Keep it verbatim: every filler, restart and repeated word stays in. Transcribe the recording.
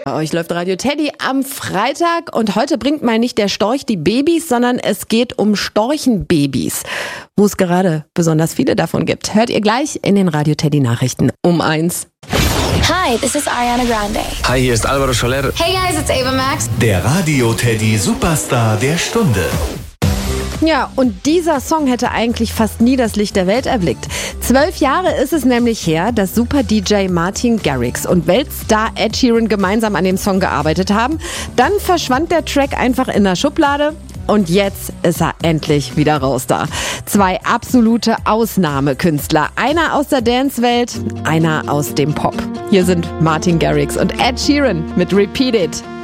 Bei euch läuft Radio Teddy am Freitag und heute bringt mal nicht der Storch die Babys, sondern es geht um Storchenbabys, wo es gerade besonders viele davon gibt. Hört ihr gleich in den Radio Teddy Nachrichten um eins. Hi, this is Ariana Grande. Hi, hier ist Alvaro Soler. Hey guys, it's Ava Max. Der Radio Teddy Superstar der Stunde. Ja, und dieser Song hätte eigentlich fast nie das Licht der Welt erblickt. Zwölf Jahre ist es nämlich her, dass Super-D J Martin Garrix und Weltstar Ed Sheeran gemeinsam an dem Song gearbeitet haben. Dann verschwand der Track einfach in der Schublade. Und jetzt ist er endlich wieder raus da. Zwei absolute Ausnahmekünstler. Einer aus der Dance-Welt, einer aus dem Pop. Hier sind Martin Garrix und Ed Sheeran mit Repeat It.